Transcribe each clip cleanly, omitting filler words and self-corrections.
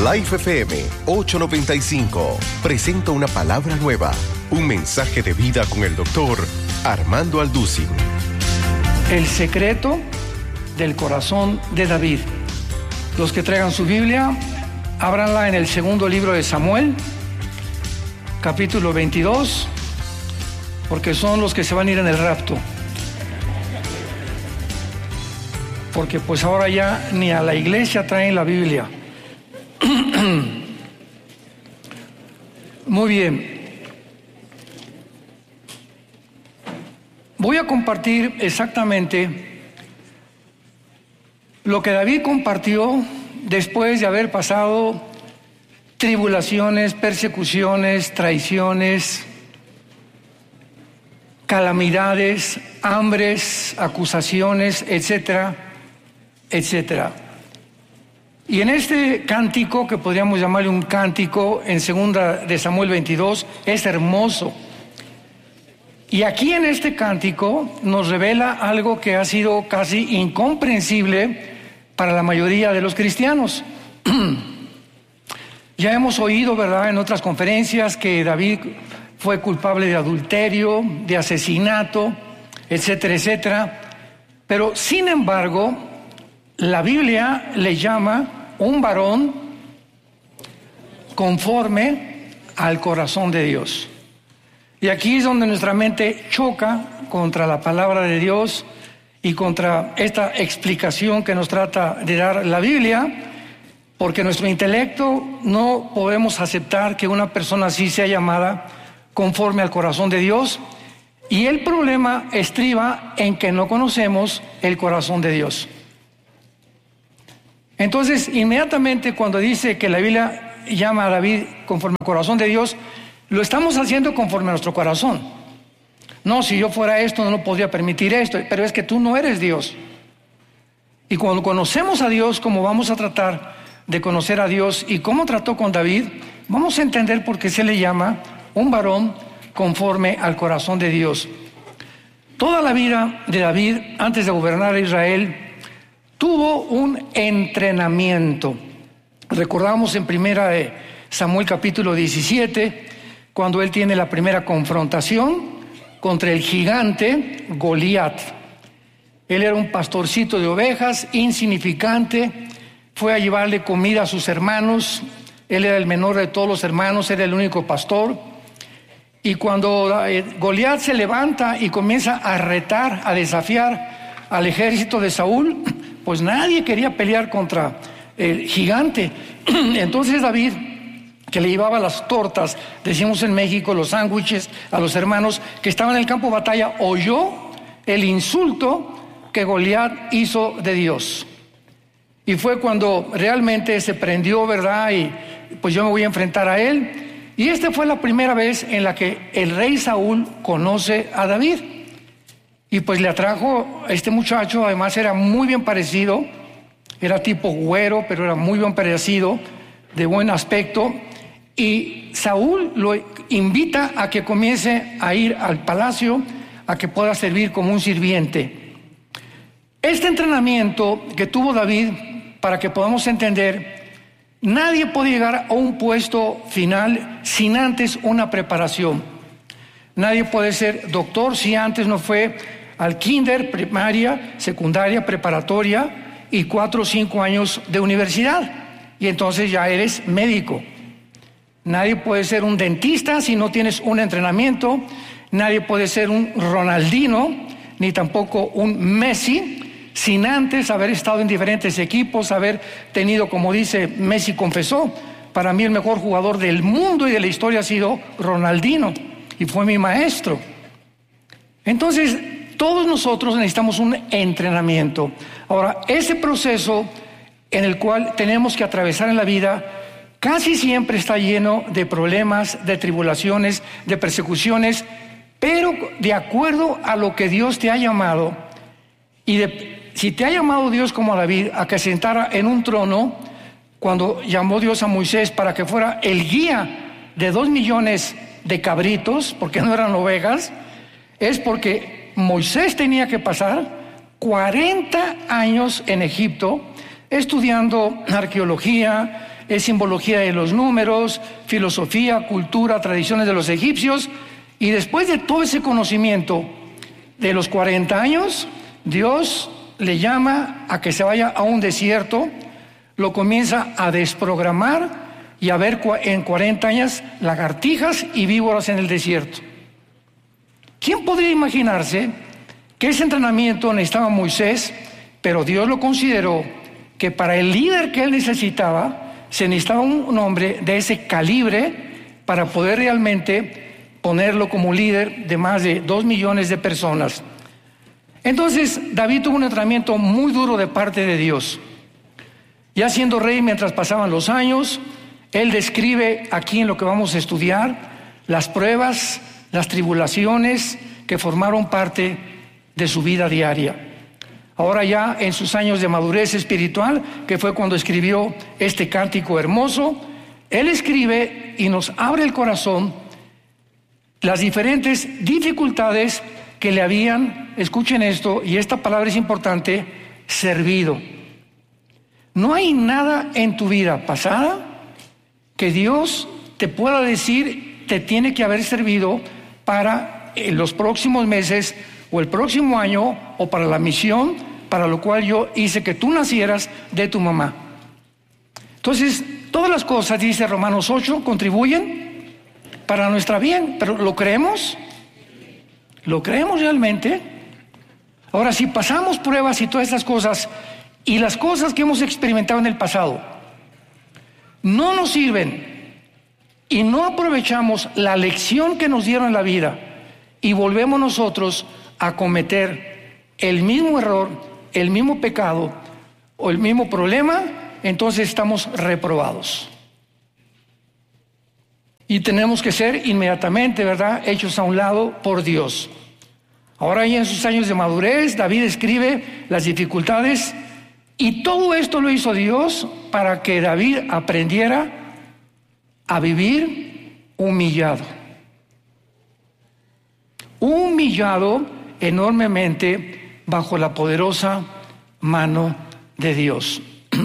Life FM 895 presenta una palabra nueva, un mensaje de vida con el doctor Armando Alducin. El secreto del corazón de David. Los que traigan su Biblia, ábranla en el segundo libro de Samuel, capítulo 22, porque son los que se van a ir en el rapto. Porque pues ahora ya ni a la iglesia traen la Biblia. Muy bien. Voy a compartir exactamente lo que David compartió después de haber pasado tribulaciones, persecuciones, traiciones, calamidades, hambres, acusaciones, etcétera, etcétera. Y en este cántico, que podríamos llamarle un cántico, en 2 de Samuel 22, es hermoso. Y aquí en este cántico nos revela algo que ha sido casi incomprensible para la mayoría de los cristianos. Ya hemos oído, ¿verdad?, en otras conferencias que David fue culpable de adulterio, de asesinato, etcétera, etcétera. Pero, sin embargo, la Biblia le llama un varón conforme al corazón de Dios. Y aquí es donde nuestra mente choca contra la palabra de Dios y contra esta explicación que nos trata de dar la Biblia, porque nuestro intelecto no podemos aceptar que una persona así sea llamada conforme al corazón de Dios. Y el problema estriba en que no conocemos el corazón de Dios. Entonces, inmediatamente cuando dice que la Biblia llama a David conforme al corazón de Dios, lo estamos haciendo conforme a nuestro corazón. No, si yo fuera esto, no podría permitir esto, pero es que tú no eres Dios. Y cuando conocemos a Dios, como vamos a tratar de conocer a Dios y cómo trató con David, vamos a entender por qué se le llama un varón conforme al corazón de Dios. Toda la vida de David, antes de gobernar a Israel, tuvo un entrenamiento. Recordamos en 1 Samuel capítulo 17, cuando él tiene la primera confrontación contra el gigante Goliat. Él era un pastorcito de ovejas, insignificante, fue a llevarle comida a sus hermanos, él era el menor de todos los hermanos, era el único pastor. Y cuando Goliat se levanta y comienza a retar, a desafiar al ejército de Saúl, pues nadie quería pelear contra el gigante. Entonces David, que le llevaba las tortas, decimos en México, los sándwiches a los hermanos que estaban en el campo de batalla, oyó el insulto que Goliat hizo de Dios. Y fue cuando realmente se prendió, ¿verdad? Y pues yo me voy a enfrentar a él. Y esta fue la primera vez en la que el rey Saúl conoce a David. Y pues le atrajo a este muchacho, además era muy bien parecido, era tipo güero, pero era muy bien parecido, de buen aspecto. Y Saúl lo invita a que comience a ir al palacio, a que pueda servir como un sirviente. Este entrenamiento que tuvo David, para que podamos entender, nadie puede llegar a un puesto final sin antes una preparación. Nadie puede ser doctor si antes no fue al kinder, primaria, secundaria, preparatoria y 4 o 5 años de universidad. Y entonces ya eres médico. Nadie puede ser un dentista si no tienes un entrenamiento. Nadie puede ser un Ronaldinho, ni tampoco un Messi, sin antes haber estado en diferentes equipos, haber tenido, como dice Messi confesó, para mí el mejor jugador del mundo y de la historia ha sido Ronaldinho, y fue mi maestro. Entonces, todos nosotros necesitamos un entrenamiento. Ahora, ese proceso en el cual tenemos que atravesar en la vida casi siempre está lleno de problemas, de tribulaciones, de persecuciones, pero de acuerdo a lo que Dios te ha llamado, y si te ha llamado Dios como a David a que se sentara en un trono, cuando llamó Dios a Moisés para que fuera el guía de 2 millones de cabritos, porque no eran ovejas, es porque Moisés tenía que pasar 40 años en Egipto estudiando arqueología, es simbología de los números, filosofía, cultura, tradiciones de los egipcios. Y después de todo ese conocimiento, de los 40 años, Dios le llama a que se vaya a un desierto, lo comienza a desprogramar y a ver en 40 años lagartijas y víboras en el desierto. ¿Quién podría imaginarse que ese entrenamiento necesitaba Moisés, pero Dios lo consideró que para el líder que él necesitaba, se necesitaba un hombre de ese calibre para poder realmente ponerlo como líder de más de 2 millones de personas? Entonces, David tuvo un entrenamiento muy duro de parte de Dios. Ya siendo rey mientras pasaban los años, él describe aquí en lo que vamos a estudiar las pruebas, las tribulaciones que formaron parte de su vida diaria. Ahora ya en sus años de madurez espiritual, que fue cuando escribió este cántico hermoso, él escribe y nos abre el corazón las diferentes dificultades que le habían, escuchen esto, y esta palabra es importante, servido. No hay nada en tu vida pasada que Dios te pueda decir te tiene que haber servido para los próximos meses o el próximo año o para la misión para lo cual yo hice que tú nacieras de tu mamá. Entonces, todas las cosas, dice Romanos 8, contribuyen para nuestra bien, pero ¿lo creemos? ¿Lo creemos realmente? Ahora, si pasamos pruebas y todas estas cosas y las cosas que hemos experimentado en el pasado no nos sirven y no aprovechamos la lección que nos dieron en la vida y volvemos nosotros a cometer el mismo error, el mismo pecado o el mismo problema, entonces estamos reprobados. Y tenemos que ser inmediatamente, ¿verdad?, hechos a un lado por Dios. Ahora ya en sus años de madurez, David escribe las dificultades y todo esto lo hizo Dios para que David aprendiera a vivir humillado. Humillado enormemente bajo la poderosa mano de Dios.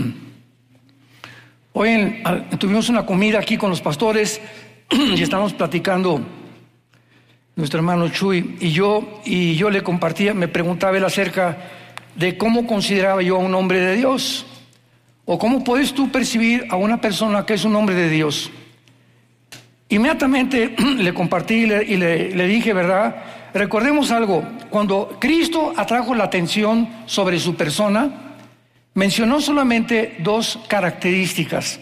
Hoy tuvimos una comida aquí con los pastores y estábamos platicando, nuestro hermano Chuy y yo le compartía, me preguntaba él acerca de cómo consideraba yo a un hombre de Dios, o cómo puedes tú percibir a una persona que es un hombre de Dios. Inmediatamente le compartí y le dije, ¿verdad? Recordemos algo, cuando Cristo atrajo la atención sobre su persona, mencionó solamente 2 características.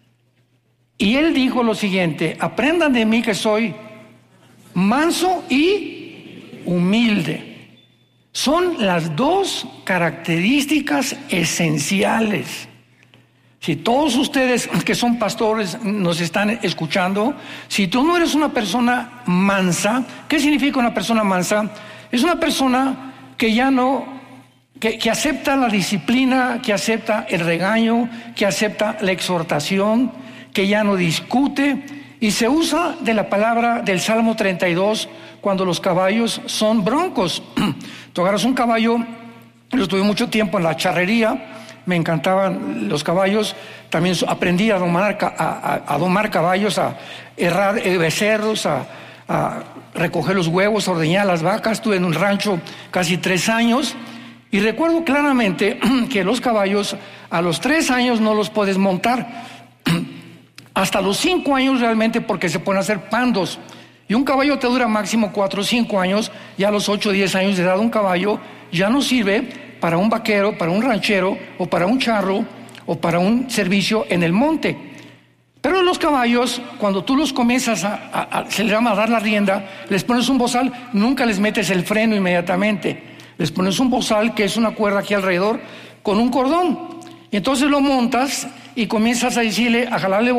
Y él dijo lo siguiente: aprendan de mí que soy manso y humilde. Son las 2 características esenciales. Si todos ustedes que son pastores nos están escuchando, si tú no eres una persona mansa, ¿qué significa una persona mansa? Es una persona que ya no, que acepta la disciplina, que acepta el regaño, que acepta la exhortación, que ya no discute, y se usa de la palabra del Salmo 32 cuando los caballos son broncos. Tú agarras un caballo, yo estuve mucho tiempo en la charrería, me encantaban los caballos, también aprendí a domar caballos, a herrar becerros, a recoger los huevos, a ordeñar las vacas. Estuve en un rancho casi 3 años y recuerdo claramente que los caballos a los 3 años no los puedes montar, hasta los 5 años realmente, porque se pueden hacer pandos. Y un caballo te dura máximo 4 o 5 años, ya a los 8 o 10 años de edad un caballo ya no sirve para un vaquero, para un ranchero, o para un charro, o para un servicio en el monte. Pero los caballos, cuando tú los comienzas se les llama a dar la rienda, les pones un bozal, nunca les metes el freno inmediatamente. Les pones un bozal, que es una cuerda aquí alrededor, con un cordón. Y entonces lo montas y comienzas a decirle, a jalarle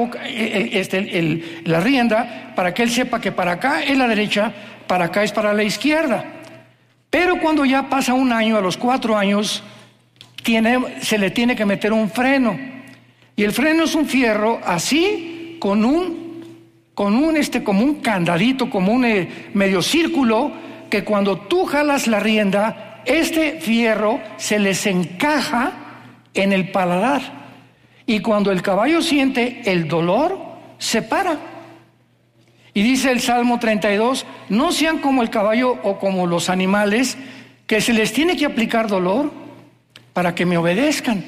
la rienda, para que él sepa que para acá es la derecha, para acá es para la izquierda. Pero cuando ya pasa un año, a los 4 años, se le tiene que meter un freno. Y el freno es un fierro así, como un candadito, como un medio círculo, que cuando tú jalas la rienda, este fierro se les encaja en el paladar. Y cuando el caballo siente el dolor, se para. Y dice el Salmo 32, no sean como el caballo o como los animales, que se les tiene que aplicar dolor para que me obedezcan.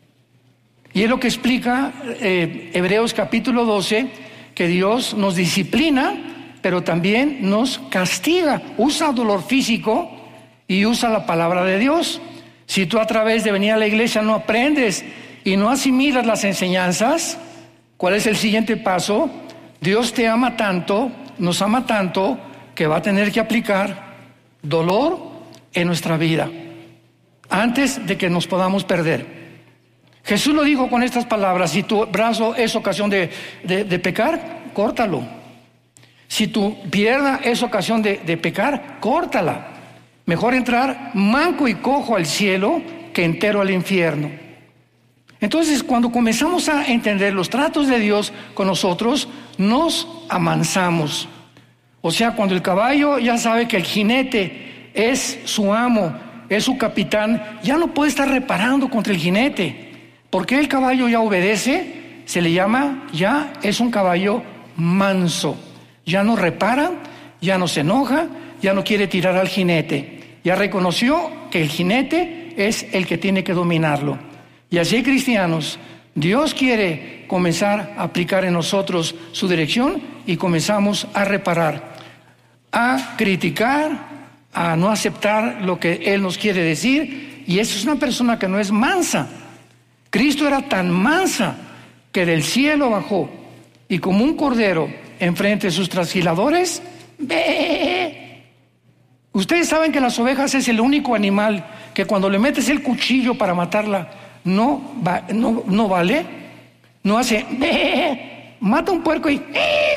Y es lo que explica Hebreos capítulo 12, que Dios nos disciplina, pero también nos castiga. Usa dolor físico y usa la palabra de Dios. Si tú a través de venir a la iglesia no aprendes y no asimilas las enseñanzas, ¿cuál es el siguiente paso? Dios te ama tanto, nos ama tanto, que va a tener que aplicar dolor en nuestra vida antes de que nos podamos perder. Jesús lo dijo con estas palabras: si tu brazo es ocasión de pecar, córtalo. Si tu pierna es ocasión de pecar, córtala. Mejor entrar manco y cojo al cielo que entero al infierno. Entonces, cuando comenzamos a entender los tratos de Dios con nosotros, nos amansamos. O sea, cuando el caballo ya sabe que el jinete es su amo, es su capitán, ya no puede estar reparando contra el jinete. Porque el caballo ya obedece, se le llama, ya es un caballo manso. Ya no repara, ya no se enoja, ya no quiere tirar al jinete. Ya reconoció que el jinete es el que tiene que dominarlo. Y así, cristianos, Dios quiere comenzar a aplicar en nosotros su dirección y comenzamos a reparar, a criticar, a no aceptar lo que Él nos quiere decir. Y eso es una persona que no es mansa. Cristo era tan mansa que del cielo bajó y como un cordero enfrente de sus trasquiladores, ¡bé! Ustedes saben que las ovejas es el único animal que cuando le metes el cuchillo para matarla no vale, no hace ¡bé! Mata un puerco y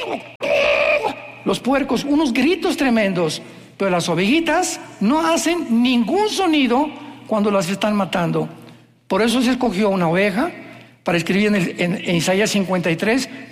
los puercos, unos gritos tremendos, pero las ovejitas no hacen ningún sonido cuando las están matando. Por eso se escogió una oveja para escribir en Isaías 53